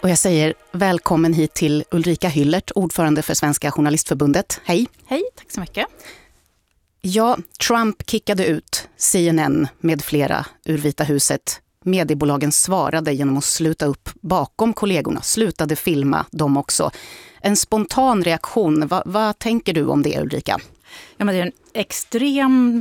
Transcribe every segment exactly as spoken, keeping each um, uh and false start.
Och jag säger välkommen hit till Ulrika Hyllert, ordförande för Svenska Journalistförbundet. Hej! Hej, tack så mycket. Ja, Trump kickade ut C N N med flera ur Vita huset. Mediebolagen svarade genom att sluta upp bakom kollegorna, slutade filma dem också. En spontan reaktion, Va, vad tänker du om det, Ulrika? Ja, men det är en extrem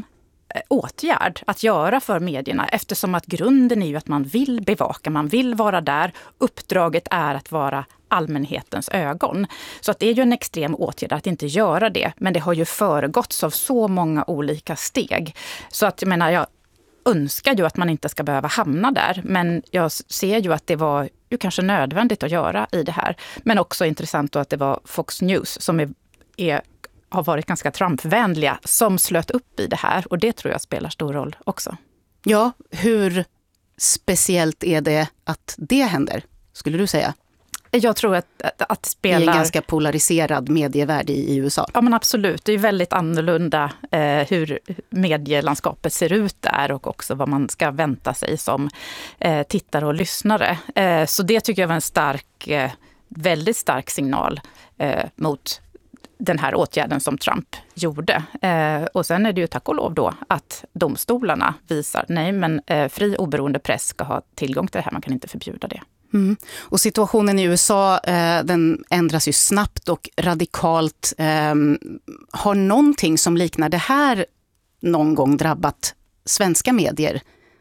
åtgärd att göra för medierna, eftersom att grunden är ju att man vill bevaka, man vill vara där. Uppdraget är att vara allmänhetens ögon. Så att det är ju en extrem åtgärd att inte göra det, men det har ju föregåtts av så många olika steg. Så att jag menar, jag önskar ju att man inte ska behöva hamna där, men jag ser ju att det var ju kanske nödvändigt att göra i det här. Men också intressant då att det var Fox News som är, är har varit ganska Trump-vänliga som slöt upp i det här. Och det tror jag spelar stor roll också. Ja, hur speciellt är det att det händer, skulle du säga? Jag tror att, att, att spela... I en ganska polariserad medievärld i, i U S A. Ja, men absolut. Det är väldigt annorlunda eh, hur medielandskapet ser ut där och också vad man ska vänta sig som eh, tittare och lyssnare. Eh, så det tycker jag var en stark, eh, väldigt stark signal eh, mot den här åtgärden som Trump gjorde. Eh, och sen är det ju tack och lov då att domstolarna visar nej, men eh, fri oberoende press ska ha tillgång till det här, man kan inte förbjuda det. Mm. Och situationen i U S A, eh, den ändras ju snabbt och radikalt. Eh, har någonting som liknar det här någon gång drabbat svenska medier?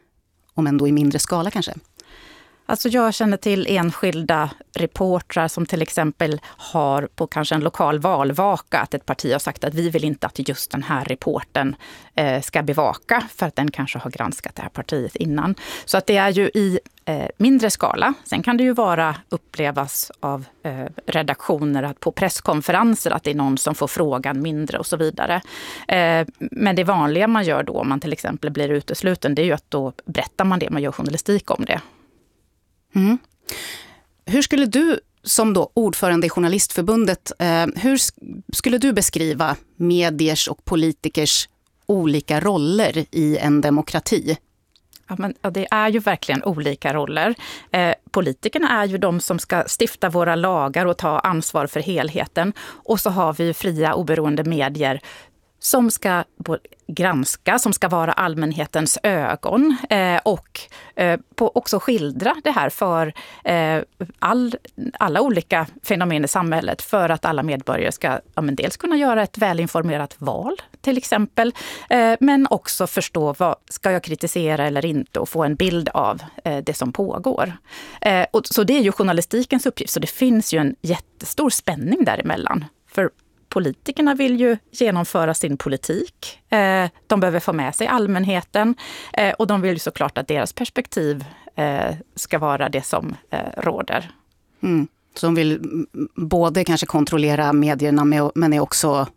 Om ändå i mindre skala kanske? Alltså jag känner till enskilda reportrar som till exempel har på kanske en lokal valvaka att ett parti har sagt att vi vill inte att just den här reporten eh, ska bevaka för att den kanske har granskat det här partiet innan. Så att det är ju i eh, mindre skala. Sen kan det ju vara upplevas av eh, redaktioner att på presskonferenser att det är någon som får frågan mindre och så vidare. Eh, men det vanliga man gör då om man till exempel blir utesluten, det är ju att då berättar man det, man gör journalistik om det. Mm. Hur skulle du som då ordförande i Journalistförbundet, eh, hur skulle du beskriva mediers och politikers olika roller i en demokrati? Ja, men, ja, det är ju verkligen olika roller. Eh, politikerna är ju de som ska stifta våra lagar och ta ansvar för helheten. Och så har vi fria oberoende medier som ska granska, som ska vara allmänhetens ögon eh, och eh, på också skildra det här för eh, all, alla olika fenomen i samhället för att alla medborgare ska ja, men dels kunna göra ett välinformerat val till exempel, eh, men också förstå vad ska jag kritisera eller inte och få en bild av eh, det som pågår. Eh, och, så det är ju journalistikens uppgift, så det finns ju en jättestor spänning däremellan. För politikerna vill ju genomföra sin politik. Eh, de behöver få med sig allmänheten. Eh, och de vill ju såklart att deras perspektiv eh, ska vara det som eh, råder. Mm. Så de vill både kanske kontrollera medierna med, men är också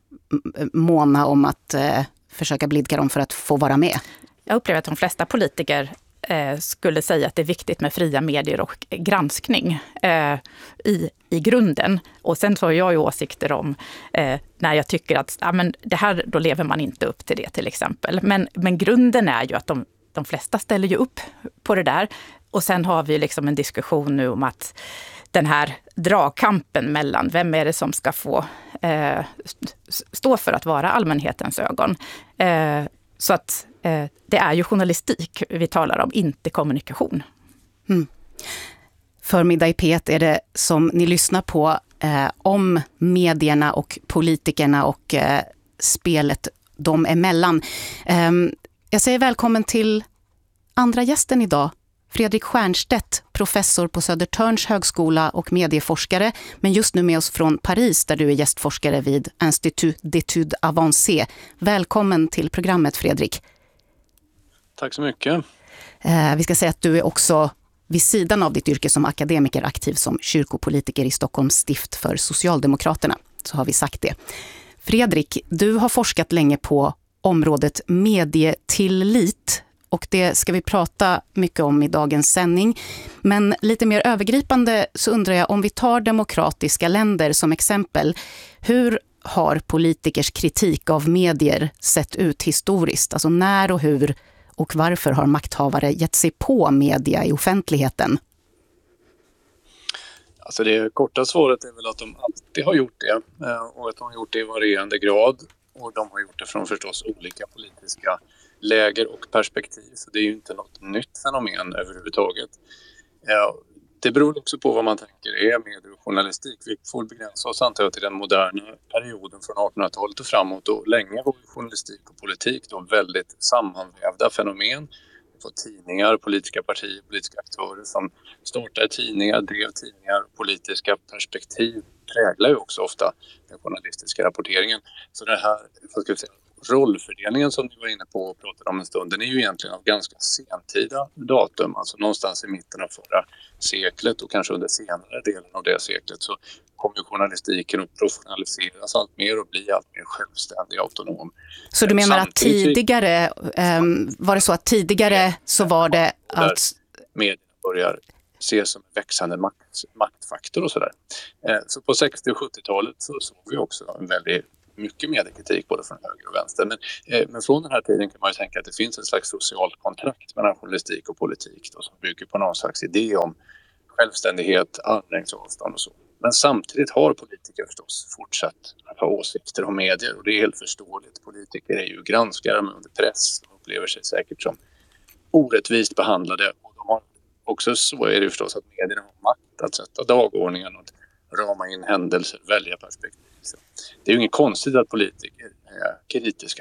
måna om att eh, försöka blidka dem för att få vara med. Jag upplever att de flesta politiker eh, skulle säga att det är viktigt med fria medier och granskning eh, i, i grunden. Och sen så har jag ju åsikter om eh, när jag tycker att ja, men det här, då lever man inte upp till det till exempel. Men, men grunden är ju att de, de flesta ställer ju upp på det där. Och sen har vi liksom en diskussion nu om att den här dragkampen mellan vem är det som ska få eh, stå för att vara allmänhetens ögon. Eh, så att eh, det är ju journalistik vi talar om, inte kommunikation. Mm. Förmiddag i P ett är det som ni lyssnar på eh, om medierna och politikerna och eh, spelet dem emellan. Eh, jag säger välkommen till andra gästen idag. Fredrik Stiernstedt, professor på Södertörns högskola och medieforskare, men just nu med oss från Paris där du är gästforskare vid Institut d'études avancées. Välkommen till programmet, Fredrik. Tack så mycket. Eh, vi ska säga att du är också vid sidan av ditt yrke som akademiker aktiv som kyrkopolitiker i Stockholms stift för Socialdemokraterna. Så har vi sagt det. Fredrik, du har forskat länge på området medietillit. Och det ska vi prata mycket om i dagens sändning. Men lite mer övergripande så undrar jag, om vi tar demokratiska länder som exempel. Hur har politikers kritik av medier sett ut historiskt? Alltså när och hur och varför har makthavare gett sig på media i offentligheten? Alltså det korta svaret är väl att de alltid har gjort det och att de har gjort det i varierande grad, och de har gjort det från förstås olika politiska läger och perspektiv, så det är ju inte något nytt fenomen överhuvudtaget. Det beror också på vad man tänker är medier och journalistik. Vi får begränsa oss antar jag till den moderna perioden från artonhundratalet och framåt, och länge var journalistik och politik då väldigt sammanvävda fenomen. På tidningar, politiska partier, politiska aktörer som startade tidningar, drev tidningar, politiska perspektiv präglar ju också ofta den journalistiska rapporteringen. Så den här, vad ska jag säga, rollfördelningen som ni var inne på och pratade om en stund, den är ju egentligen av ganska sentida datum, alltså någonstans i mitten av förra seklet och kanske under senare delen av det seklet så kommer ju journalistiken att professionaliseras allt mer och bli allt mer självständig och autonom. Så du menar att tidigare, um, var det så att tidigare så var det att... Medierna börjar ses som en växande makt, maktfaktor och sådär. Eh, så på sextio- och sjuttiotalet så såg vi också en väldigt mycket mediekritik både från höger och vänster. Men, eh, men från den här tiden kan man ju tänka att det finns ett slags socialt kontrakt mellan journalistik och politik då, som bygger på någon slags idé om självständighet, armlängds avstånd och så. Men samtidigt har politiker förstås fortsatt att ha åsikter om medier, och det är helt förståeligt. Politiker är ju granskare med under press och upplever sig säkert som orättvist behandlade, och de har också, så är det förstås, att medierna har makt att sätta dagordningen och rama in händelser, välja perspektiv. Så det är ju inget konstigt att politiker är kritiska.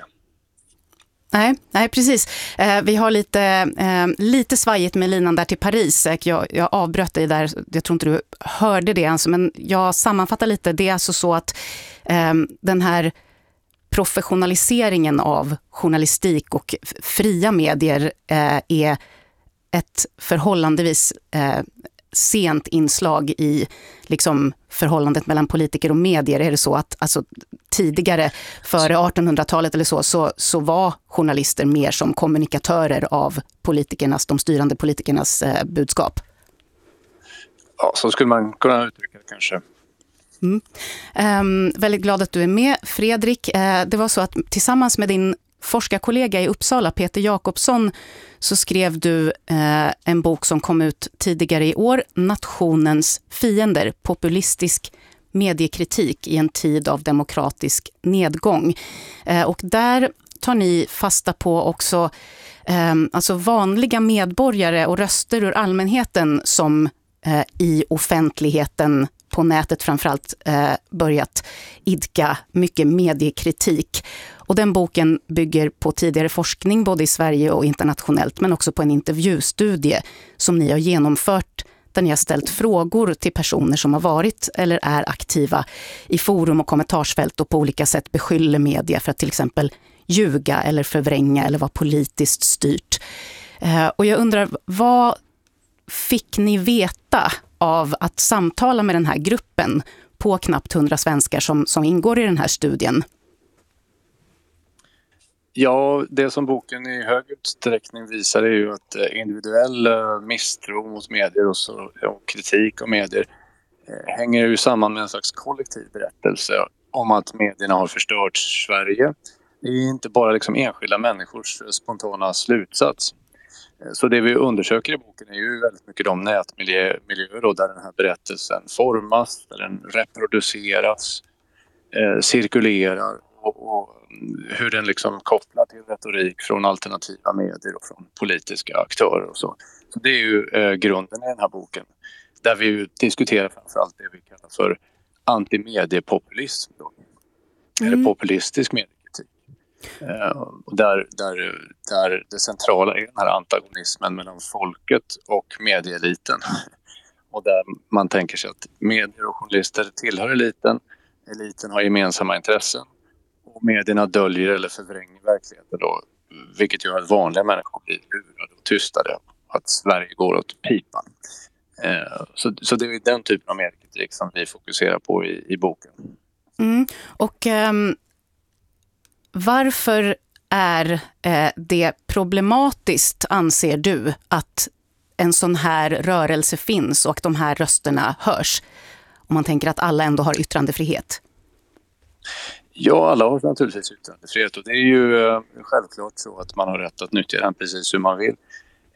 Nej, nej precis. Eh, vi har lite, eh, lite svajigt med linan där till Paris. Jag, jag avbröt dig där, jag tror inte du hörde det alltså, men jag sammanfattar lite. Det är alltså så att eh, den här professionaliseringen av journalistik och fria medier eh, är ett förhållandevis eh, sent inslag i liksom förhållandet mellan politiker och medier. Är det så att alltså, tidigare, före artonhundratalet eller så, så, så var journalister mer som kommunikatörer av politikernas, de styrande politikernas eh, budskap? Ja, så skulle man kunna uttrycka det kanske. Mm. Um, väldigt glad att du är med, Fredrik. Uh, det var så att tillsammans med din forskarkollega i Uppsala, Peter Jakobsson, så skrev du eh, en bok som kom ut tidigare i år, Nationens fiender, populistisk mediekritik i en tid av demokratisk nedgång. Eh, och där tar ni fasta på också eh, alltså vanliga medborgare och röster ur allmänheten som eh, i offentligheten på nätet framförallt eh, börjat idka mycket mediekritik. Och den boken bygger på tidigare forskning både i Sverige och internationellt, men också på en intervjustudie som ni har genomfört där ni har ställt frågor till personer som har varit eller är aktiva i forum och kommentarsfält och på olika sätt beskyller media för att till exempel ljuga eller förvränga eller vara politiskt styrt. Eh, och jag undrar, vad fick ni veta av att samtala med den här gruppen på knappt hundra svenskar som, som ingår i den här studien? Ja, det som boken i hög utsträckning visar är ju att individuell misstro mot medier och, så, och kritik av medier eh, hänger ju samman med en slags kollektiv berättelse om att medierna har förstört Sverige. Det är inte bara liksom enskilda människors spontana slutsats. Så det vi undersöker i boken är ju väldigt mycket de nätmiljöer då, där den här berättelsen formas, där den reproduceras, eh, cirkulerar och, och hur den liksom kopplar till retorik från alternativa medier och från politiska aktörer och så. Så det är ju eh, grunden i den här boken, där vi ju diskuterar framförallt det vi kallar för antimediepopulism då. Mm. Eller populistisk mediekritik. Uh, och där, där, där det centrala är den här antagonismen mellan folket och medieeliten. Och där man tänker sig att medier och journalister tillhör eliten. Eliten har gemensamma intressen. Och medierna döljer eller förvränger verkligheten då. Vilket gör att vanliga människor blir lurade och tystade. Att Sverige går åt pipan. Uh, så, så det är den typen av mediekritik som vi fokuserar på i, i boken. Mm. Och... Um... Varför är eh, det problematiskt, anser du, att en sån här rörelse finns och att de här rösterna hörs? Om man tänker att alla ändå har yttrandefrihet. Ja, alla har naturligtvis yttrandefrihet och det är ju eh, självklart så att man har rätt att nyttja den precis hur man vill. Eh,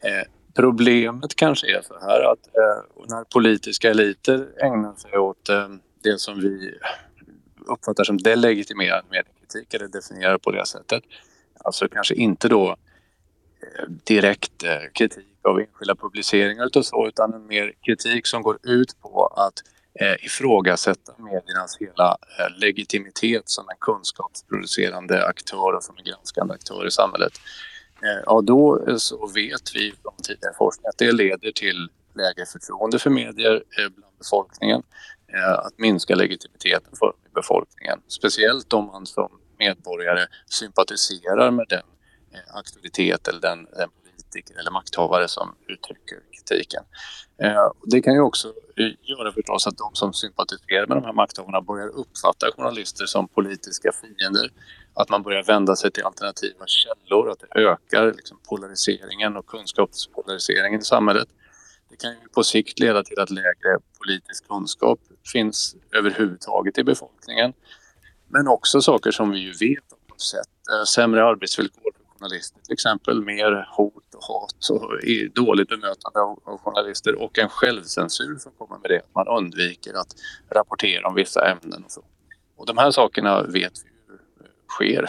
Problemet kanske är så här att eh, när politiska eliter ägnar sig åt eh, det som vi uppfattar som delegitimerad mediekritik eller definierar på det sättet, alltså kanske inte då eh, direkt eh, kritik av enskilda publiceringar och så, utan en mer kritik som går ut på att eh, ifrågasätta mediernas hela eh, legitimitet som en kunskapsproducerande aktör och som en granskande aktör i samhället. Eh, ja, då eh, så vet vi från tidigare forskning att det leder till lägre förtroende för medier eh, bland befolkningen, eh, att minska legitimiteten för befolkningen. Speciellt om man som medborgare sympatiserar med den eh, auktoritet eller den, den politiker eller makthavare som uttrycker kritiken. Eh, det kan ju också göra förstås att de som sympatiserar med de här makthavarna börjar uppfatta journalister som politiska fiender. Att man börjar vända sig till alternativa källor, att det ökar liksom polariseringen och kunskapspolariseringen i samhället. Det kan ju på sikt leda till att lägre politisk kunskap finns överhuvudtaget i befolkningen. Men också saker som vi ju vet och sett. Sämre arbetsvillkor för journalister till exempel, mer hot och hat och dåligt bemötande av journalister och en självcensur som kommer med det. Att man undviker att rapportera om vissa ämnen och så. Och de här sakerna vet vi ju sker.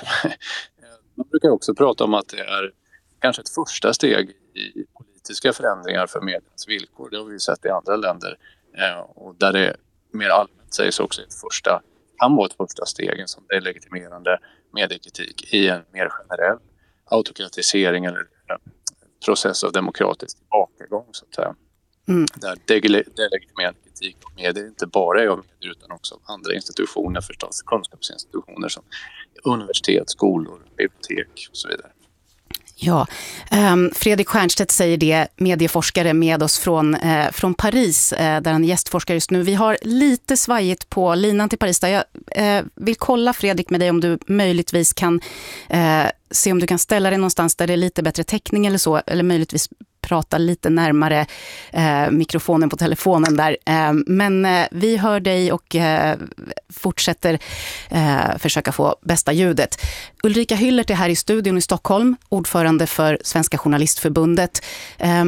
Man brukar också prata om att det är kanske ett första steg i politiska förändringar för mediernas villkor. Det har vi sett i andra länder. Och där det mer allmänt sägs också ett första, kan vara ett första steg, en sån delegitimerande mediekritik i en mer generell autokratisering eller process av demokratisk tillbakagång så att säga. Mm. Där delegitimerande kritik av medier inte bara är av medier utan också av andra institutioner förstås, kunskapsinstitutioner som universitet, skolor, bibliotek och så vidare. Ja, um, Fredrik Stiernstedt säger det, medieforskare med oss från, eh, från Paris eh, där han är gästforskare just nu. Vi har lite svajigt på linan till Paris där jag eh, vill kolla Fredrik med dig om du möjligtvis kan eh, se om du kan ställa dig någonstans där det är lite bättre täckning eller så, eller möjligtvis prata lite närmare eh, mikrofonen på telefonen där. Eh, men eh, vi hör dig och eh, fortsätter eh, försöka få bästa ljudet. Ulrika Hyllert är här i studion i Stockholm, ordförande för Svenska Journalistförbundet. Eh,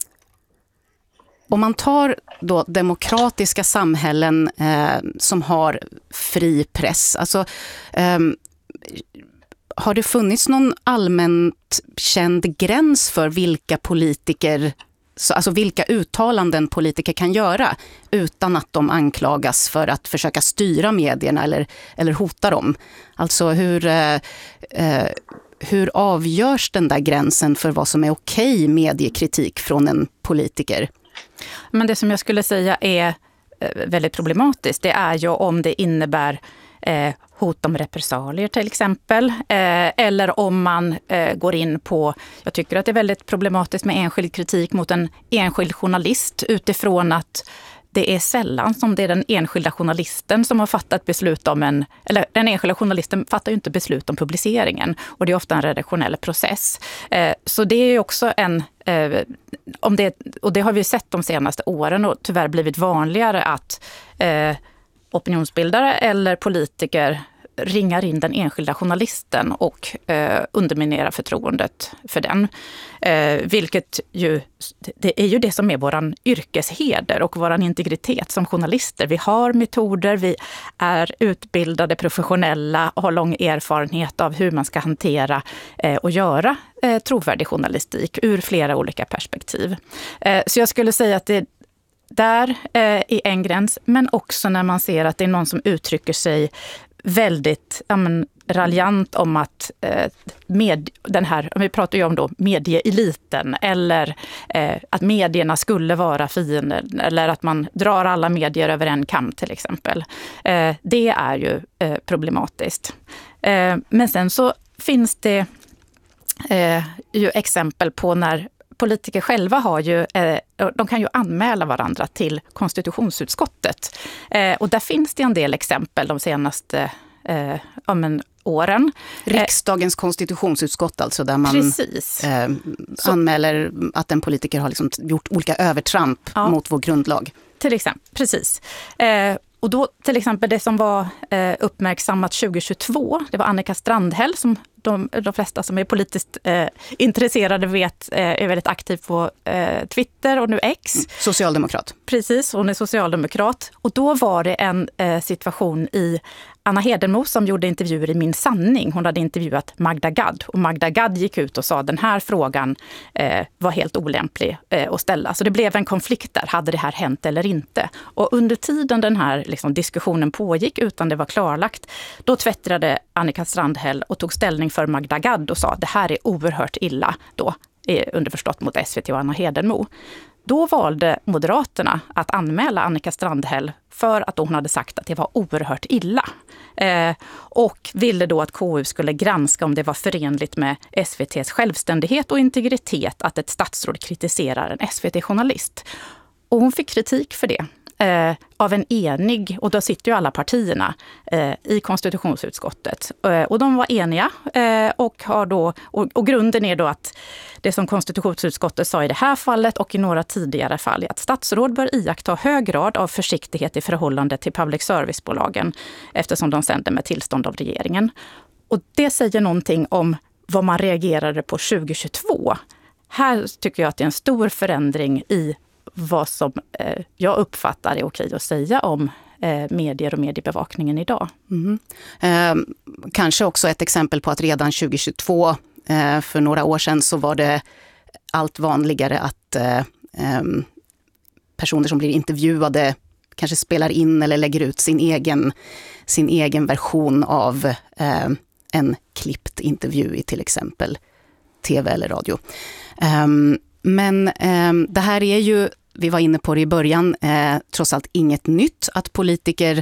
om man tar då demokratiska samhällen eh, som har fri press, alltså eh, har det funnits någon allmänt känd gräns för vilka politiker, alltså vilka uttalanden politiker kan göra utan att de anklagas för att försöka styra medierna eller, eller hota dem? Alltså hur, eh, hur avgörs den där gränsen för vad som är okej mediekritik från en politiker? Men det som jag skulle säga är väldigt problematiskt, det är ju om det innebär Eh, hot om repressalier till exempel. Eh, eller om man eh, går in på, jag tycker att det är väldigt problematiskt med enskild kritik mot en enskild journalist utifrån att det är sällan som det är den enskilda journalisten som har fattat beslut om en, eller den enskilda journalisten fattar ju inte beslut om publiceringen och det är ofta en redaktionell process. Eh, så det är ju också en, eh, om det, och det har vi sett de senaste åren och tyvärr blivit vanligare att eh, opinionsbildare eller politiker ringar in den enskilda journalisten och eh, underminerar förtroendet för den. Eh, vilket ju, det är ju det som är våran yrkesheder och våran integritet som journalister. Vi har metoder, vi är utbildade, professionella och har lång erfarenhet av hur man ska hantera eh, och göra eh, trovärdig journalistik ur flera olika perspektiv. Eh, så jag skulle säga att det där eh, är en gräns, men också när man ser att det är någon som uttrycker sig väldigt ja, men, raljant om att eh, med den här, vi pratar ju om då medieeliten eller eh, att medierna skulle vara fiender eller att man drar alla medier över en kam till exempel. Eh, det är ju eh, problematiskt. Eh, men sen så finns det eh, ju exempel på när politiker själva har ju, eh, de kan ju anmäla varandra till konstitutionsutskottet. Eh, och där finns det en del exempel de senaste eh, ja, men, åren. Riksdagens konstitutionsutskott alltså, där man eh, anmäler att en politiker har liksom gjort olika övertramp ja, mot vår grundlag. Till exempel, precis. Eh, Och då till exempel det som var eh, uppmärksammat tjugohundratjugotvå, det var Annika Strandhäll som de, de flesta som är politiskt eh, intresserade vet eh, är väldigt aktiv på eh, Twitter och nu X. Socialdemokrat. Precis, hon är socialdemokrat. Och då var det en eh, situation i Anna Hedenmo som gjorde intervjuer i Min sanning. Hon hade intervjuat Magda Gad och Magda Gad gick ut och sa att den här frågan eh, var helt olämplig eh, att ställa. Så det blev en konflikt där. Hade det här hänt eller inte? Och under tiden den här liksom, diskussionen pågick utan det var klarlagt, då twittrade Annika Strandhäll och tog ställning för Magda Gad och sa att det här är oerhört illa då, är underförstått mot S V T och Anna Hedenmo. Då valde Moderaterna att anmäla Annika Strandhäll för att hon hade sagt att det var oerhört illa. Eh, och ville då att K U skulle granska om det var förenligt med S V T:s självständighet och integritet att ett statsråd kritiserar en S V T-journalist. Och hon fick kritik för det. Eh, av en enig, och då sitter ju alla partierna eh, i konstitutionsutskottet. Eh, och de var eniga eh, och har då, och, och grunden är då att det som konstitutionsutskottet sa i det här fallet och i några tidigare fall är att statsråd bör iaktta hög grad av försiktighet i förhållande till public service-bolagen eftersom de sänder med tillstånd av regeringen. Och det säger någonting om vad man reagerade på tjugohundratjugotvå. Här tycker jag att det är en stor förändring i vad som eh, jag uppfattar är okej att säga om eh, medier och mediebevakningen idag. Mm. Eh, kanske också ett exempel på att redan tjugohundratjugotvå, eh, för några år sedan, så var det allt vanligare att eh, eh, personer som blir intervjuade kanske spelar in eller lägger ut sin egen, sin egen version av eh, en klippt intervju i till exempel tv eller radio. Eh, men eh, det här är ju, vi var inne på det i början, eh, trots allt inget nytt att politiker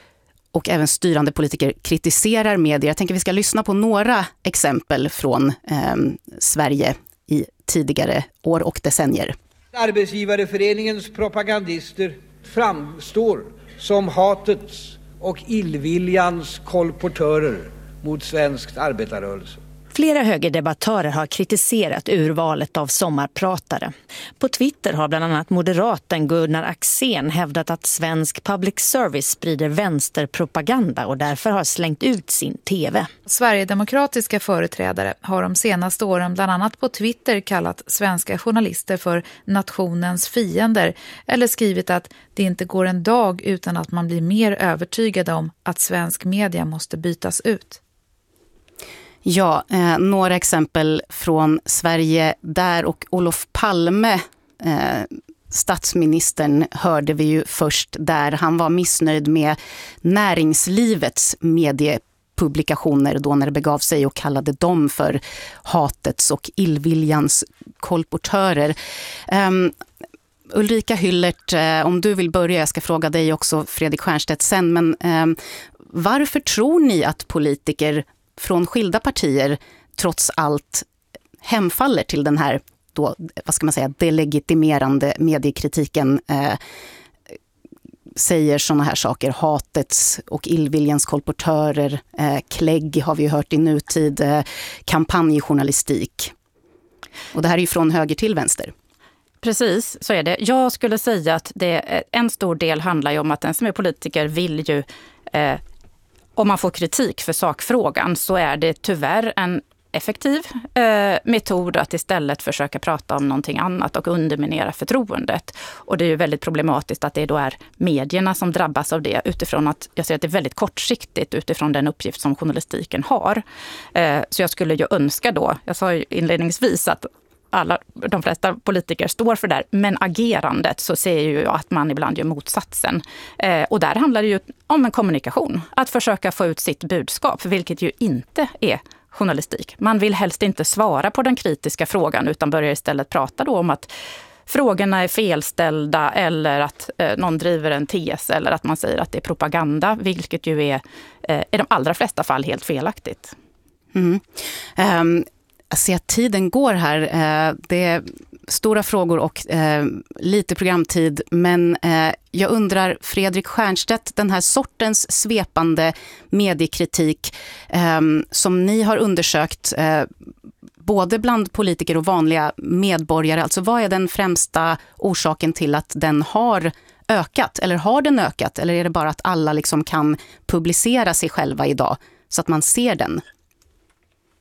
och även styrande politiker kritiserar medier. Jag tänker att vi ska lyssna på några exempel från eh, Sverige i tidigare år och decennier. Arbetsgivareföreningens propagandister framstår som hatets och illviljans kolportörer mot svenskt arbetarrörelse. Flera högerdebattörer har kritiserat urvalet av sommarpratare. På Twitter har bland annat moderaten Gunnar Axén hävdat att svensk public service sprider vänsterpropaganda och därför har slängt ut sin tv. Sverigedemokratiska företrädare har de senaste åren bland annat på Twitter kallat svenska journalister för nationens fiender eller skrivit att det inte går en dag utan att man blir mer övertygad om att svensk media måste bytas ut. Ja, eh, några exempel från Sverige där, och Olof Palme, eh, statsministern, hörde vi ju först där. Han var missnöjd med näringslivets mediepublikationer då när det begav sig och kallade dem för hatets och illviljans kolportörer. Um, Ulrika Hyllert, eh, om du vill börja, jag ska fråga dig också, Fredrik Stiernstedt, sen, men eh, varför tror ni att politiker från skilda partier trots allt hemfaller till den här då, vad ska man säga, delegitimerande mediekritiken, eh, säger såna här saker, hatets och illviljans kolportörer, eh, klägg har vi ju hört i nutid, eh, kampanjjournalistik. Och det här är ju från höger till vänster. Precis, så är det. Jag skulle säga att det, en stor del handlar ju om att den som är politiker vill ju, eh, om man får kritik för sakfrågan så är det tyvärr en effektiv eh, metod att istället försöka prata om någonting annat och underminera förtroendet. Och det är ju väldigt problematiskt att det då är medierna som drabbas av det utifrån att, jag ser att det är väldigt kortsiktigt utifrån den uppgift som journalistiken har. Eh, så jag skulle ju önska då, jag sa ju inledningsvis att alla, de flesta politiker står för det, men agerandet så ser ju att man ibland gör motsatsen. Eh, och där handlar det ju om en kommunikation, att försöka få ut sitt budskap, vilket ju inte är journalistik. Man vill helst inte svara på den kritiska frågan utan börjar istället prata då om att frågorna är felställda eller att eh, någon driver en tes eller att man säger att det är propaganda, vilket ju är eh, i de allra flesta fall helt felaktigt. Mm. Um. Jag ser att tiden går här. Det är stora frågor och lite programtid. Men jag undrar, Fredrik Stiernstedt, den här sortens svepande mediekritik som ni har undersökt både bland politiker och vanliga medborgare. Alltså vad är den främsta orsaken till att den har ökat? Eller har den ökat? Eller är det bara att alla liksom kan publicera sig själva idag så att man ser den?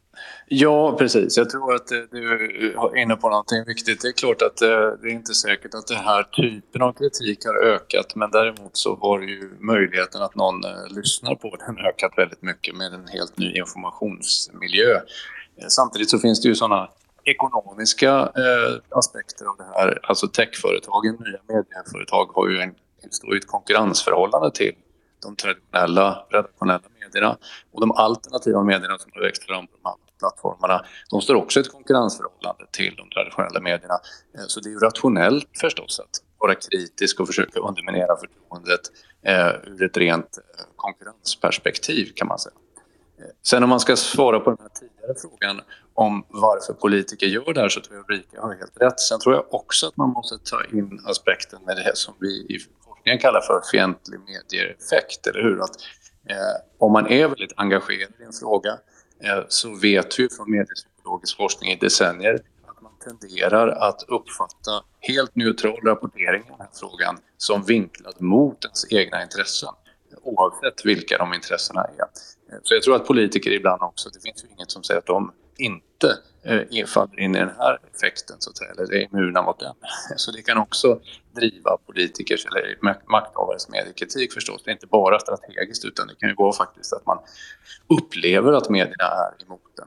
Ja, precis. Jag tror att du är inne på någonting viktigt. Det är klart att det är inte säkert att den här typen av kritik har ökat, men däremot så har ju möjligheten att någon lyssnar på den ökat väldigt mycket med en helt ny informationsmiljö. Samtidigt så finns det ju sådana ekonomiska eh, aspekter av det här. Alltså techföretagen, nya medieföretag har ju en, står i ett konkurrensförhållande till de traditionella, redaktionella medierna, och de alternativa medierna som har växt fram på de här plattformarna, de står också i ett konkurrensförhållande till de traditionella medierna. Så det är ju rationellt förstås att vara kritisk och försöka underminera förtroendet eh, ur ett rent konkurrensperspektiv, kan man säga. Sen om man ska svara på den här tidigare frågan om varför politiker gör det här, så tror jag Ulrika har helt rätt. Sen tror jag också att man måste ta in aspekten med det här som vi i forskningen kallar för fientlig medieeffekt, eller hur? Att eh, om man är väldigt engagerad i en fråga eh, så vet vi från mediepsykologisk forskning i decennier att man tenderar att uppfatta helt neutral rapportering i den här frågan som vinklad mot ens egna intressen, oavsett vilka de intressena är. Så jag tror att politiker ibland också, det finns ju inget som säger att de inte eh, faller in i den här effekten, så att säga, eller är immuna mot den. Så det kan också driva politikers eller makthavares mediekritik förstås. Det är inte bara strategiskt, utan det kan ju vara faktiskt att man upplever att medierna är emot den.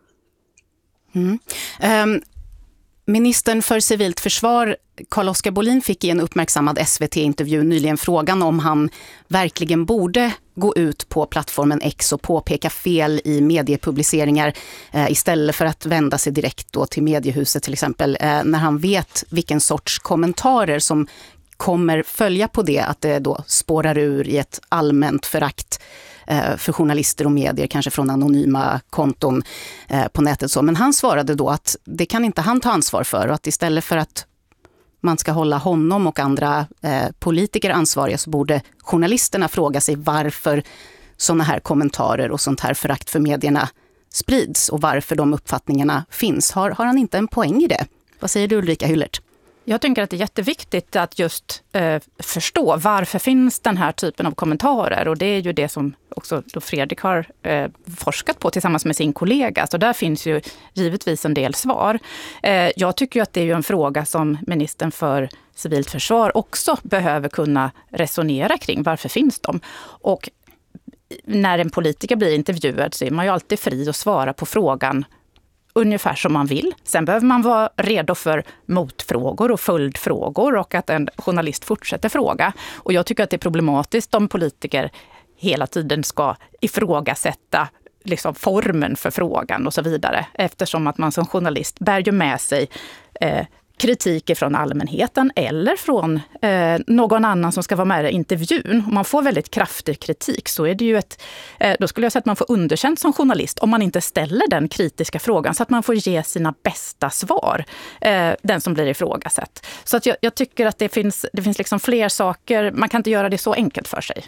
Mm. Um. Ministern för civilt försvar, Carl-Oskar Bohlin, fick i en uppmärksammad S V T-intervju nyligen frågan om han verkligen borde gå ut på plattformen X och påpeka fel i mediepubliceringar eh, istället för att vända sig direkt då till mediehuset till exempel, eh, när han vet vilken sorts kommentarer som kommer följa på det, att det då spårar ur i ett allmänt förakt för journalister och medier, kanske från anonyma konton på nätet. Så. Men han svarade då att det kan inte han ta ansvar för, och att istället för att man ska hålla honom och andra eh, politiker ansvariga, så borde journalisterna fråga sig varför sådana här kommentarer och sånt här förakt för medierna sprids och varför de uppfattningarna finns. Har, har han inte en poäng i det? Vad säger du, Ulrika Hyllert? Jag tänker att det är jätteviktigt att just eh, förstå varför finns den här typen av kommentarer, och det är ju det som också då Fredrik har eh, forskat på tillsammans med sin kollega, så där finns ju givetvis en del svar. Eh, jag tycker ju att det är ju en fråga som ministern för civilt försvar också behöver kunna resonera kring, varför finns de? Och när en politiker blir intervjuad så är man ju alltid fri att svara på frågan ungefär som man vill. Sen behöver man vara redo för motfrågor och följdfrågor, och att en journalist fortsätter fråga. Och jag tycker att det är problematiskt om politiker hela tiden ska ifrågasätta liksom formen för frågan och så vidare. Eftersom att man som journalist bär ju med sig eh, kritik från allmänheten eller från eh, någon annan som ska vara med i intervjun. Om man får väldigt kraftig kritik så är det ju ett, eh, då skulle jag säga att man får underkänt som journalist om man inte ställer den kritiska frågan, så att man får ge sina bästa svar, eh, den som blir ifrågasatt. Så att jag, jag tycker att det finns, det finns liksom fler saker, man kan inte göra det så enkelt för sig.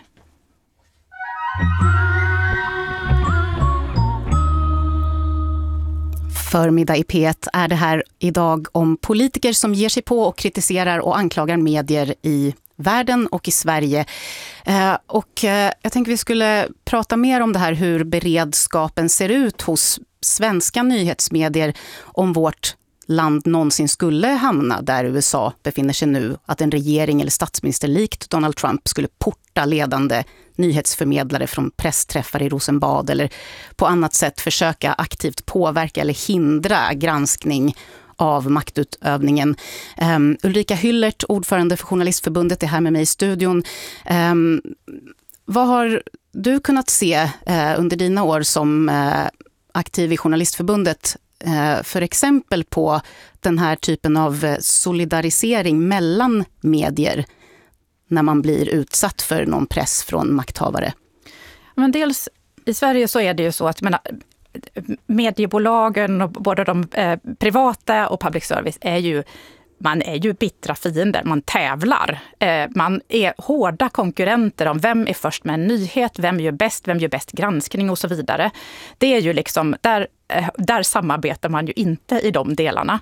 Förmiddag i P ett är det här idag om politiker som ger sig på och kritiserar och anklagar medier i världen och i Sverige. Eh, och eh, jag tänkte vi skulle prata mer om det här, hur beredskapen ser ut hos svenska nyhetsmedier om vårt land någonsin skulle hamna där U S A befinner sig nu, att en regering eller statsminister likt Donald Trump skulle porta ledande nyhetsförmedlare från pressträffar i Rosenbad eller på annat sätt försöka aktivt påverka eller hindra granskning av maktutövningen. Um, Ulrika Hyllert, ordförande för Journalistförbundet, är här med mig i studion. Um, vad har du kunnat se uh, under dina år som uh, aktiv i Journalistförbundet för exempel på den här typen av solidarisering mellan medier när man blir utsatt för någon press från makthavare? Men dels i Sverige så är det ju så att menar, mediebolagen och både de eh, privata och public service är ju man är ju bittra fiender, man tävlar. Eh, man är hårda konkurrenter om vem är först med en nyhet, vem gör bäst, vem gör bäst granskning och så vidare. Det är ju liksom, där, eh, där samarbetar man ju inte i de delarna.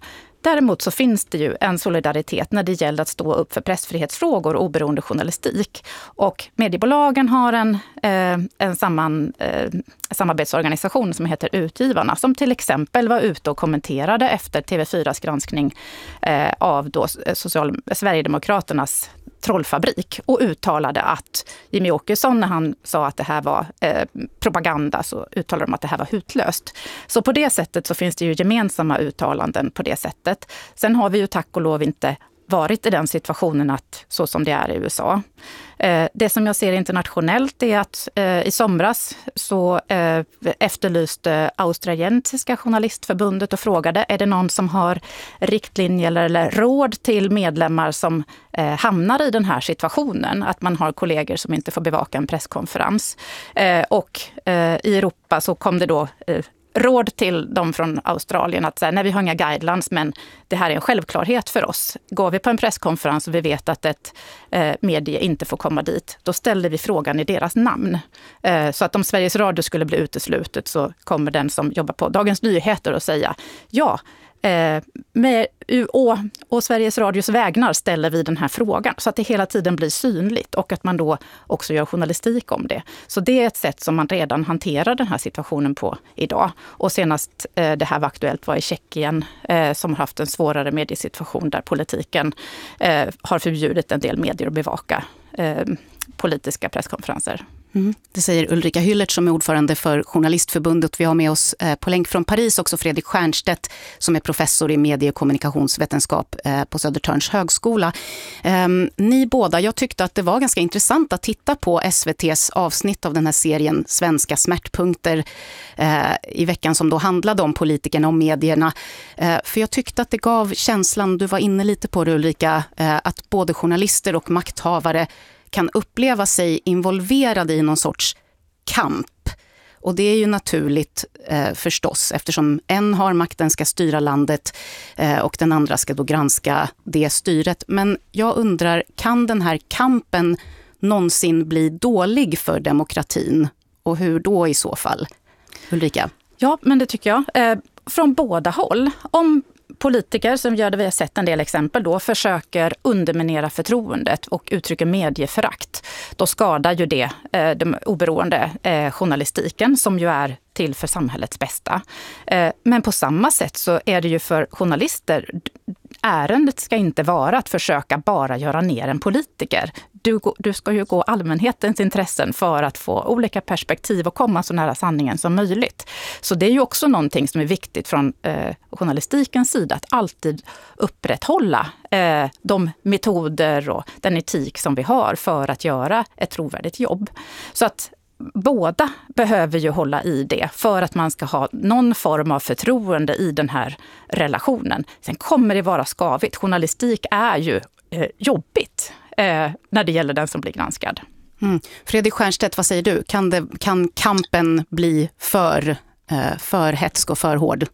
Däremot så finns det ju en solidaritet när det gäller att stå upp för pressfrihetsfrågor och oberoende journalistik. Och mediebolagen har en, eh, en samman, eh, samarbetsorganisation som heter Utgivarna, som till exempel var ute och kommenterade efter T V fyras granskning eh, av då social, Sverigedemokraternas trollfabrik och uttalade att Jimmy Åkesson, när han sa att det här var eh, propaganda, så uttalade de att det här var hutlöst. Så på det sättet så finns det ju gemensamma uttalanden på det sättet. Sen har vi ju tack och lov inte varit i den situationen att så som det är i U S A. Eh, det som jag ser internationellt är att eh, i somras så eh, efterlyste Australiensiska journalistförbundet och frågade, är det någon som har riktlinjer eller, eller råd till medlemmar som eh, hamnar i den här situationen, att man har kollegor som inte får bevaka en presskonferens. Eh, och eh, i Europa så kom det då eh, råd till dem från Australien att säga, nej, vi har inga guidelines, men det här är en självklarhet för oss. Går vi på en presskonferens och vi vet att ett eh, medie inte får komma dit, då ställer vi frågan i deras namn. Eh, så att om Sveriges Radio skulle bli uteslutet så kommer den som jobbar på Dagens Nyheter att säga, ja, eh, med och, och Sveriges Radios vägnar ställer vi den här frågan, så att det hela tiden blir synligt och att man då också gör journalistik om det. Så det är ett sätt som man redan hanterar den här situationen på idag. Och senast eh, det här var aktuellt var i Tjeckien eh, som har haft en svårare mediesituation där politiken eh, har förbjudit en del medier att bevaka eh, politiska presskonferenser. Mm. Det säger Ulrika Hyllert som är ordförande för Journalistförbundet. Vi har med oss eh, på länk från Paris också Fredrik Stiernstedt som är professor i medie- och kommunikationsvetenskap eh, på Södertörns högskola. Eh, ni båda, jag tyckte att det var ganska intressant att titta på S V T:s avsnitt av den här serien Svenska smärtpunkter eh, i veckan som då handlade om politikerna och medierna. Eh, för jag tyckte att det gav känslan, du var inne lite på det Ulrika, eh, att både journalister och makthavare kan uppleva sig involverade i någon sorts kamp. Och det är ju naturligt eh, förstås, eftersom en har makten, ska styra landet eh, och den andra ska då granska det styret. Men jag undrar, kan den här kampen någonsin bli dålig för demokratin? Och hur då i så fall? Ulrika? Ja, men det tycker jag. Eh, från båda håll. Om politiker, som gör det, vi har sett en del exempel då, försöker underminera förtroendet och uttrycker medieförakt, då skadar ju det eh, de oberoende eh, journalistiken som ju är till för samhällets bästa. Eh, men på samma sätt så är det ju för journalister, ärendet ska inte vara att försöka bara göra ner en politiker. Du, du ska ju gå allmänhetens intressen för att få olika perspektiv och komma så nära sanningen som möjligt. Så det är ju också någonting som är viktigt från eh, journalistikens sida, att alltid upprätthålla eh, de metoder och den etik som vi har för att göra ett trovärdigt jobb. Så att båda behöver ju hålla i det för att man ska ha någon form av förtroende i den här relationen. Sen kommer det vara skavigt. Journalistik är ju eh, jobbigt eh, när det gäller den som blir granskad. Mm. Fredrik Stiernstedt, vad säger du? Kan, det, kan kampen bli för, eh, för hetsk och för hård?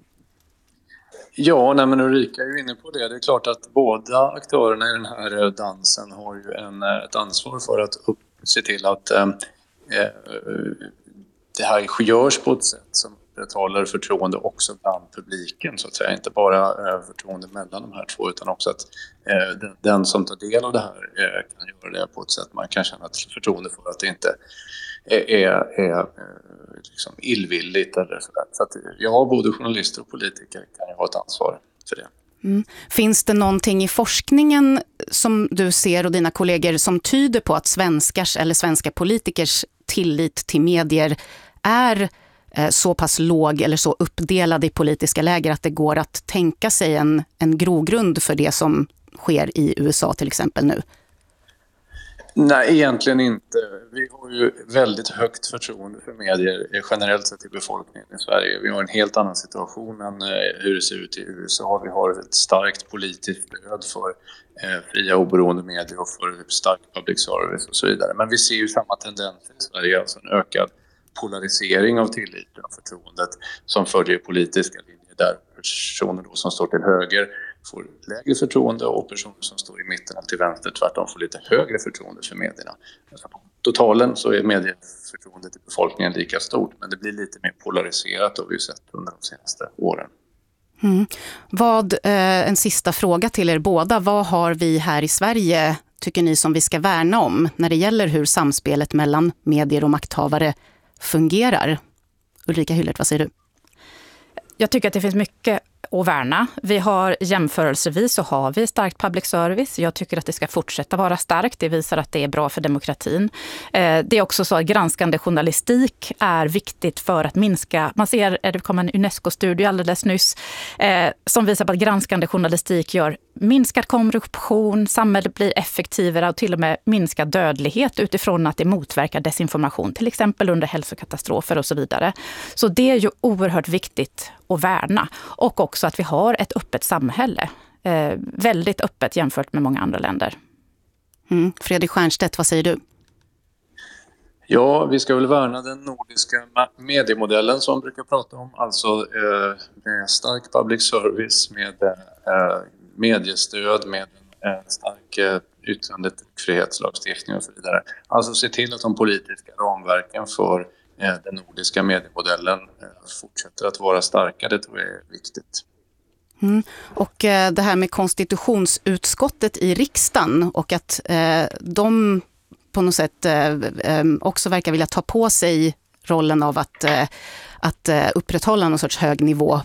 Ja, nej, men Ulrika är ju inne på det. Det är klart att båda aktörerna i den här dansen har ju en, ett ansvar för att upp, se till att eh, det här görs på ett sätt som upprätthåller förtroende också bland publiken, så att säga. Inte bara förtroende mellan de här två, utan också att den, den som tar del av det här kan göra det på ett sätt man kan känna ett förtroende för att det inte är, är, är liksom illvilligt eller sådär. Så att ja, både journalister och politiker kan ju ha ett ansvar för det. Mm. Finns det någonting i forskningen som du ser och dina kollegor som tyder på att svenskars eller svenska politikers tillit till medier är eh, så pass låg eller så uppdelad i politiska läger att det går att tänka sig en, en grogrund för det som sker i U S A till exempel nu? Nej, egentligen inte. Vi har ju väldigt högt förtroende för medier generellt sett i befolkningen i Sverige. Vi har en helt annan situation än hur det ser ut i U S A. Vi har ett starkt politiskt stöd för eh, fria oberoende medier och för stark public service och så vidare. Men vi ser ju samma tendenser i Sverige, alltså en ökad polarisering av tilliten och förtroendet som följer politiska linjer där personer då som står till höger får lägre förtroende och personer som står i mitten och till vänster tvärtom får lite högre förtroende för medierna. Totalen så är medieförtroendet i befolkningen lika stort, men det blir lite mer polariserat och vi har sett under de senaste åren. Mm. Vad, eh, en sista fråga till er båda. Vad har vi här i Sverige, tycker ni, som vi ska värna om när det gäller hur samspelet mellan medier och makthavare fungerar? Ulrika Hyllert, vad säger du? Jag tycker att det finns mycket att värna. Vi har jämförelsevis så har vi starkt public service. Jag tycker att det ska fortsätta vara starkt. Det visar att det är bra för demokratin. Det är också så att granskande journalistik är viktigt för att minska. Man ser, det kom en UNESCO-studie alldeles nyss som visar på att granskande journalistik gör minskad korruption, samhället blir effektivare och till och med minskad dödlighet utifrån att det motverkar desinformation, till exempel under hälsokatastrofer och så vidare. Så det är ju oerhört viktigt att värna. Och också att vi har ett öppet samhälle. Eh, väldigt öppet jämfört med många andra länder. Mm. Fredrik Stiernstedt, vad säger du? Ja, vi ska väl värna den nordiska mediemodellen som man brukar prata om. Alltså eh, med stark public service, med eh, mediestöd, med en stark eh, yttrandefrihetslagstiftning och så vidare. Alltså se till att de politiska ramverken för eh, den nordiska mediemodellen eh, fortsätter att vara starka. Det tror jag är viktigt. Mm. Och eh, det här med konstitutionsutskottet i riksdagen och att eh, de på något sätt eh, eh, också verkar vilja ta på sig rollen av att, eh, att eh, upprätthålla någon sorts hög nivå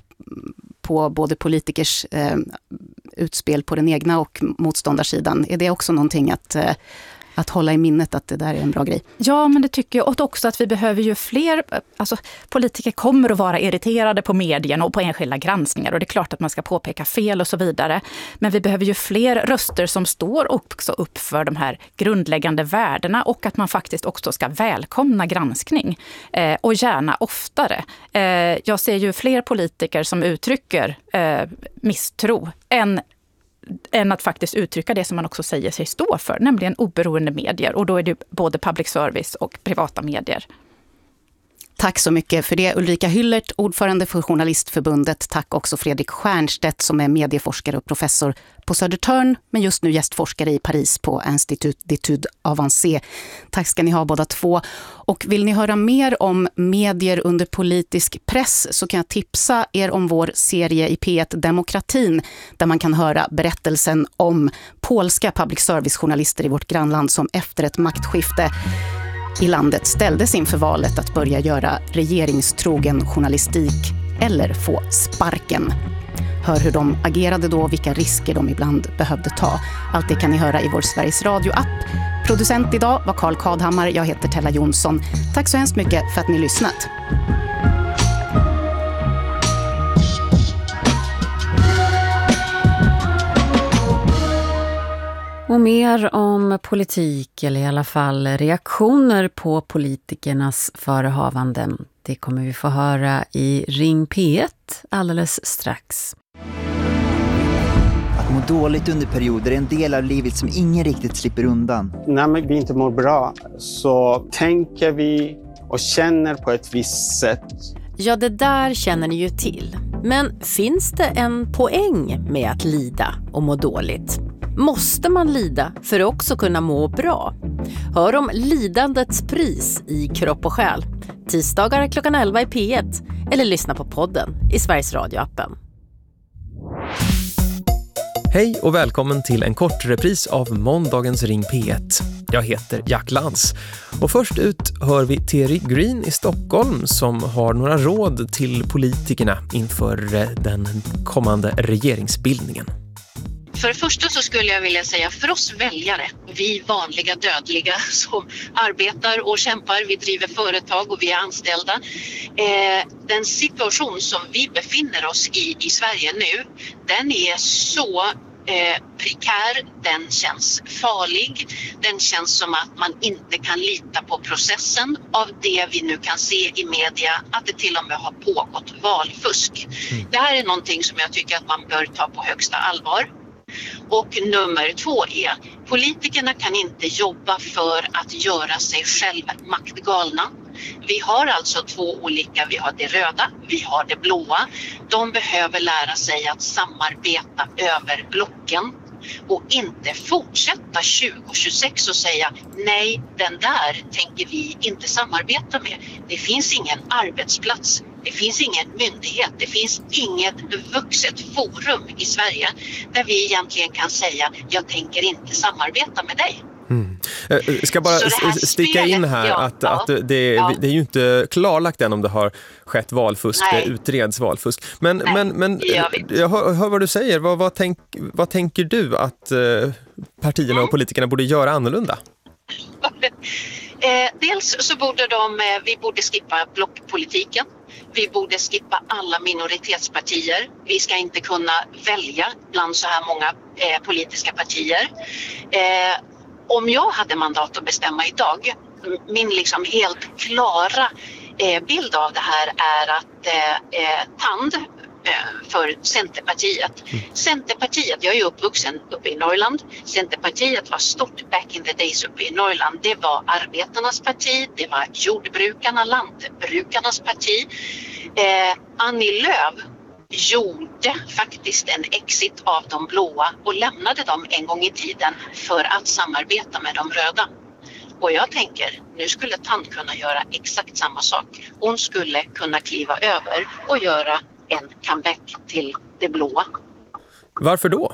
på både politikers eh, utspel på den egna och motståndarsidan. Är det också någonting att, eh, att hålla i minnet att det där är en bra grej? Ja, men det tycker jag. Och också att vi behöver ju fler, alltså politiker kommer att vara irriterade på medierna och på enskilda granskningar. Och det är klart att man ska påpeka fel och så vidare. Men vi behöver ju fler röster som står också upp för de här grundläggande värdena och att man faktiskt också ska välkomna granskning. Eh, och gärna oftare. Eh, jag ser ju fler politiker som uttrycker eh, misstro än än att faktiskt uttrycka det som man också säger sig stå för, nämligen oberoende medier. Och då är det både public service och privata medier. Tack så mycket för det, Ulrika Hyllert, ordförande för Journalistförbundet. Tack också Fredrik Stiernstedt som är medieforskare och professor på Södertörn, men just nu gästforskare i Paris på Institut d'études avancées. Tack ska ni ha båda två. Och vill ni höra mer om medier under politisk press så kan jag tipsa er om vår serie i P ett Demokratin, där man kan höra berättelsen om polska public service-journalister i vårt grannland som efter ett maktskifte i landet ställdes inför valet att börja göra regeringstrogen journalistik eller få sparken. Hör hur de agerade då och vilka risker de ibland behövde ta. Allt det kan ni höra i vår Sveriges Radio-app. Producent idag var Carl Kadhammar, jag heter Tella Jonsson. Tack så hemskt mycket för att ni lyssnat. Och mer om politik, eller i alla fall reaktioner på politikernas förehavanden, det kommer vi få höra i Ring P ett alldeles strax. Att må dåligt under perioder är en del av livet som ingen riktigt slipper undan. När vi inte mår bra så tänker vi och känner på ett visst sätt. Ja, det där känner ni ju till. Men finns det en poäng med att lida och må dåligt? Måste man lida för att också kunna må bra? Hör om lidandets pris i Kropp och själ. Tisdagar klockan elva i P ett. Eller lyssna på podden i Sveriges Radio-appen. Hej och välkommen till en kort repris av måndagens Ring P ett. Jag heter Jack Lantz. Och först ut hör vi Terry Green i Stockholm som har några råd till politikerna inför den kommande regeringsbildningen. För det första så skulle jag vilja säga för oss väljare, vi vanliga dödliga som arbetar och kämpar, vi driver företag och vi är anställda. Eh, den situation som vi befinner oss i i Sverige nu, den är så eh, prekär, den känns farlig, den känns som att man inte kan lita på processen av det vi nu kan se i media, att det till och med har pågått valfusk. Mm. Det här är någonting som jag tycker att man bör ta på högsta allvar. Och nummer två är, politikerna kan inte jobba för att göra sig själva maktgalna. Vi har alltså två olika, vi har det röda, vi har det blåa. De behöver lära sig att samarbeta över blocken och inte fortsätta tjugo tjugosex och säga nej, den där tänker vi inte samarbeta med. Det finns ingen arbetsplats, Det finns ingen myndighet, det finns inget vuxet forum i Sverige där vi egentligen kan säga jag tänker inte samarbeta med dig. Mm. Jag ska bara sticka spelet, in här ja, att, ja, att det, ja. det är ju inte klarlagt än om det har skett valfusk, Nej. det utreds valfusk. Men, Nej, men, men jag, jag hör, hör vad du säger. Vad, vad, tänk, vad tänker du att eh, partierna mm. och politikerna borde göra annorlunda? eh, dels så borde de, eh, vi borde skippa blockpolitiken. Vi borde skippa alla minoritetspartier. Vi ska inte kunna välja bland så här många eh, politiska partier. Eh, Om jag hade mandat att bestämma idag, min liksom helt klara eh, bild av det här är att eh, tand eh, för Centerpartiet. Mm. Centerpartiet, jag är uppvuxen uppe i Norrland. Centerpartiet var stort back in the days uppe i Norrland. Det var arbetarnas parti, det var jordbrukarna, lantbrukarnas parti. Eh, Annie Lööf gjorde faktiskt en exit av de blåa och lämnade dem en gång i tiden för att samarbeta med de röda. Och jag tänker, nu skulle Tand kunna göra exakt samma sak. Hon skulle kunna kliva över och göra en comeback till det blåa. Varför då?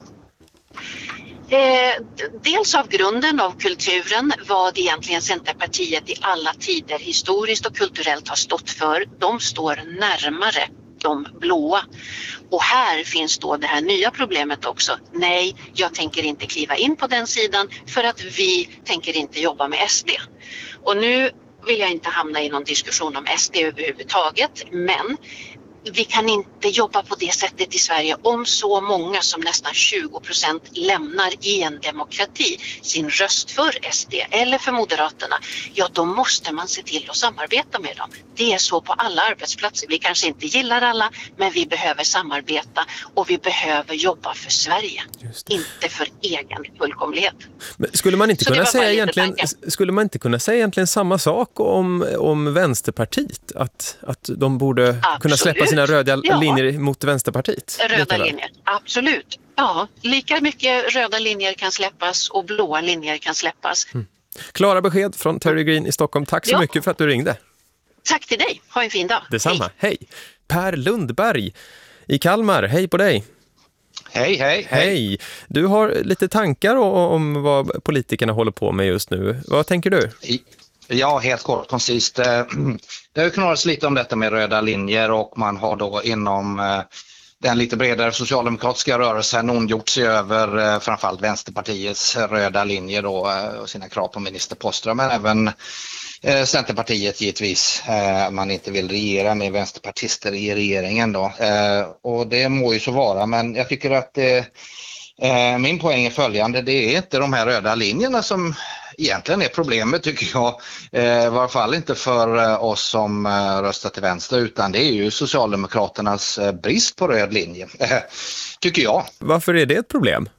Eh, dels av grunden av kulturen, vad egentligen Centerpartiet i alla tider historiskt och kulturellt har stått för. De står närmare de blåa. Och här finns då det här nya problemet också. Nej, jag tänker inte kliva in på den sidan för att vi tänker inte jobba med S D. Och nu vill jag inte hamna i någon diskussion om S D överhuvudtaget, men vi kan inte jobba på det sättet i Sverige om så många som nästan tjugo procent lämnar i en demokrati sin röst för S D eller för Moderaterna. Ja, då måste man se till att samarbeta med dem. Det är så på alla arbetsplatser. Vi kanske inte gillar alla, men vi behöver samarbeta och vi behöver jobba för Sverige. Inte för egen fullkomlighet. Men skulle man inte kunna säga egentligen skulle man inte kunna säga egentligen samma sak om om Vänsterpartiet, att att de borde Absolut. kunna släppa sina röda ja. linjer mot Vänsterpartiet? Röda linjer, absolut. Ja, lika mycket röda linjer kan släppas och blåa linjer kan släppas. Mm. Klara besked från Terry Green i Stockholm. Tack så ja. mycket för att du ringde. Tack till dig. Ha en fin dag. Detsamma. Hej. Hej. Per Lundberg i Kalmar. Hej på dig. Hej, hej, hej. Hej. Du har lite tankar om vad politikerna håller på med just nu. Vad tänker du? I Ja, helt kort, koncist. Det har ju knarrats lite om detta med röda linjer och man har då inom den lite bredare socialdemokratiska rörelsen ondgjort sig över framförallt Vänsterpartiets röda linjer då och sina krav på ministerposter, men även Centerpartiet givetvis. Man inte vill regera med vänsterpartister i regeringen då. Och det må ju så vara, men jag tycker att det, min poäng är följande. Det är inte de här röda linjerna som egentligen är problemet, tycker jag, eh, i varje fall inte för eh, oss som eh, röstar till vänster, utan det är ju Socialdemokraternas eh, brist på röd linje, eh, tycker jag. Varför är det ett problem?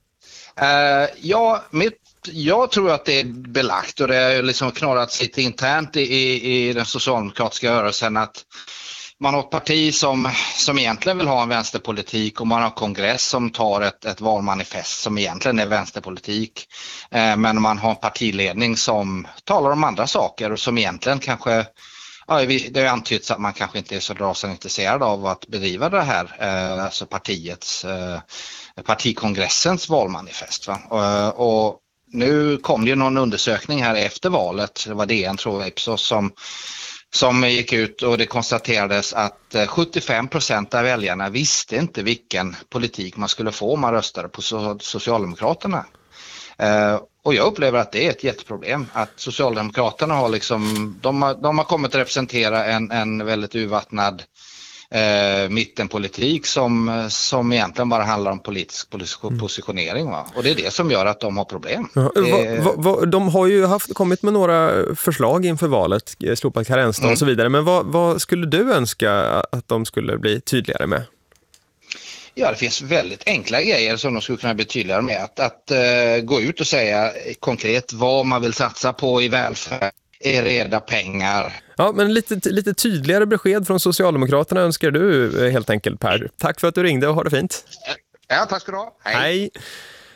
Eh, ja, mitt, jag tror att det är belagt och det är liksom knarrat lite internt i, i, i den socialdemokratiska rörelsen att man har ett parti som, som egentligen vill ha en vänsterpolitik och man har en kongress som tar ett, ett valmanifest som egentligen är vänsterpolitik. Eh, men man har en partiledning som talar om andra saker och som egentligen kanske, ja, det har antytts att man kanske inte är så rasande intresserad av att bedriva det här, eh, alltså partiets, eh, partikongressens valmanifest. Va? Och, och nu kom det ju någon undersökning här efter valet, det var D N tror jag, Ipsos, som Som gick ut och det konstaterades att sjuttiofem procent av väljarna visste inte vilken politik man skulle få om man röstade på Socialdemokraterna. Och jag upplever att det är ett jätteproblem. Att Socialdemokraterna har liksom, de har, de har kommit att representera en, en väldigt urvattnad eh, mittenpolitik som, som egentligen bara handlar om politisk positionering. Va? Och det är det som gör att de har problem. Ja, det... va, va, de har ju haft, kommit med några förslag inför valet, slopad karensdag mm. och så vidare. Men vad, vad skulle du önska att de skulle bli tydligare med? Ja, det finns väldigt enkla grejer som de skulle kunna bli tydligare med. Att, att uh, gå ut och säga konkret vad man vill satsa på i välfärd. Är reda pengar. Ja, men lite, lite tydligare besked från Socialdemokraterna önskar du helt enkelt, Per. Tack för att du ringde och ha det fint. Ja, tack ska du ha. Hej. Hej.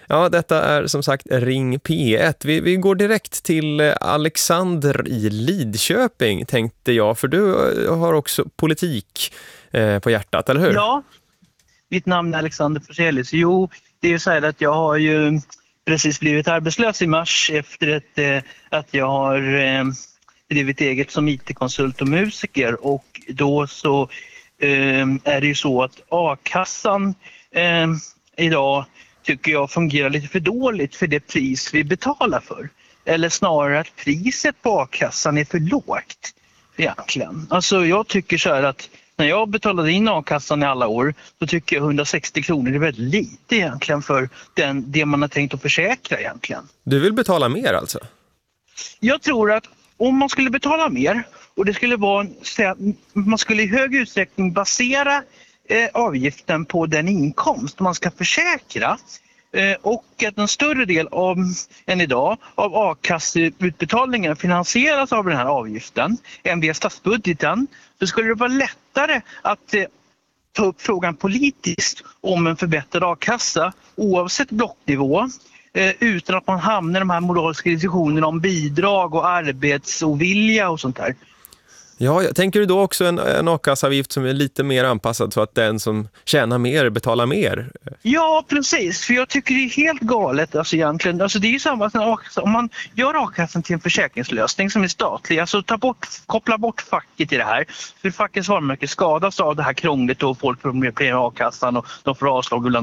Ja, detta är som sagt Ring P ett. Vi, vi går direkt till Alexander i Lidköping, tänkte jag. För du har också politik eh, på hjärtat, eller hur? Ja, mitt namn är Alexander Forselius. Jo, det är ju så här att jag har ju precis blivit arbetslös i mars efter ett, eh, att jag har eh, drivit eget som I T-konsult och musiker. Och då så eh, är det ju så att a-kassan eh, idag tycker jag fungerar lite för dåligt för det pris vi betalar för. Eller snarare att priset på a-kassan är för lågt egentligen. Alltså jag tycker så här att när jag betalade in a-kassan i alla år så tycker jag hundrasextio kronor är väldigt lite egentligen för den, det man har tänkt att försäkra egentligen. Du vill betala mer alltså? Jag tror att om man skulle betala mer och det skulle vara, man skulle i hög utsträckning basera eh, avgiften på den inkomst man ska försäkra. Och att en större del av, än idag av a-kasseutbetalningen finansieras av den här avgiften än via statsbudgeten, så skulle det vara lättare att eh, ta upp frågan politiskt om en förbättrad a-kassa oavsett blocknivå eh, utan att man hamnar i de här moraliska diskussionerna om bidrag och arbetsovilja och sånt där. Ja, tänker du då också en, en a-kassavgift som är lite mer anpassad så att den som tjänar mer betalar mer? Ja, precis. För jag tycker det är helt galet alltså egentligen. Alltså det är ju samma som a-kassa. Om man gör a-kassan till en försäkringslösning som är statlig, alltså ta bort, koppla bort facket i det här. För fackets varumärke skadas av det här krångligt och folk får mer pengar i a-kassan och de får avslag